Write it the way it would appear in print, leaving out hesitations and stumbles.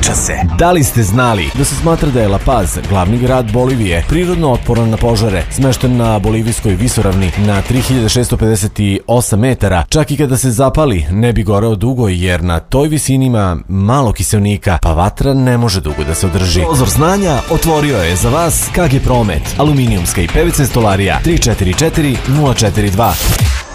Priča se. Da li ste znali da se smatra da je La Paz, glavni grad Bolivije, prirodno otporan na požare, smešten na bolivijskoj visoravni na 3658 metara, čak i kada se zapali ne bi goreo dugo jer na toj visini ima malo kiseonika, pa vatra ne može dugo da se održi. Prozor znanja otvorio je za vas KG Promet, aluminijumska i PVC stolarija 344 042.